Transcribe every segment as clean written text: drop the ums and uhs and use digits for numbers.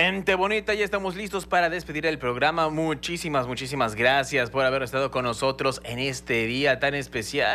Gente bonita, ya estamos listos para despedir el programa. Muchísimas gracias por haber estado con nosotros en este día tan especial.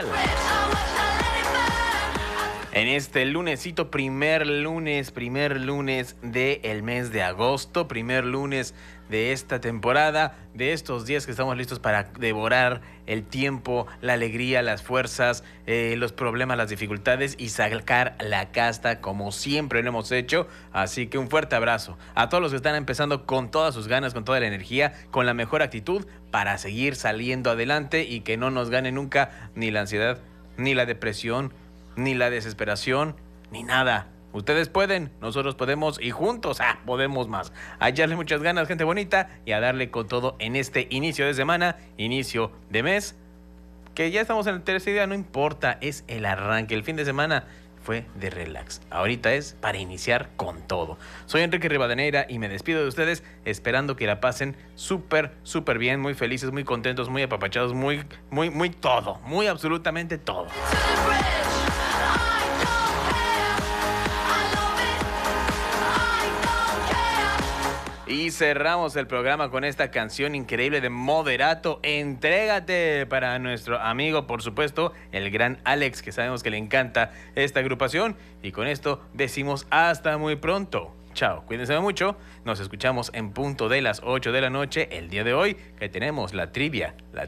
En este lunesito, primer lunes del mes de agosto, primer lunes de esta temporada, de estos días que estamos listos para devorar el tiempo, la alegría, las fuerzas, los problemas, las dificultades y sacar la casta como siempre lo hemos hecho. Así que un fuerte abrazo a todos los que están empezando con todas sus ganas, con toda la energía, con la mejor actitud para seguir saliendo adelante y que no nos gane nunca ni la ansiedad, ni la depresión, ni la desesperación, ni nada. Ustedes pueden, nosotros podemos y juntos, podemos más. A echarle muchas ganas, gente bonita, y a darle con todo en este inicio de semana, inicio de mes, que ya estamos en el tercer día, no importa, es el arranque. El fin de semana fue de relax. Ahorita es para iniciar con todo. Soy Enrique Rivadeneira y me despido de ustedes esperando que la pasen súper bien, muy felices, muy contentos, muy apapachados, muy todo, muy absolutamente todo. Y cerramos el programa con esta canción increíble de Moderato, Entrégate, para nuestro amigo, por supuesto, el gran Alex, que sabemos que le encanta esta agrupación. Y con esto decimos hasta muy pronto. Chao, cuídense mucho. Nos escuchamos en punto de las 8 de la noche el día de hoy, que tenemos la trivia.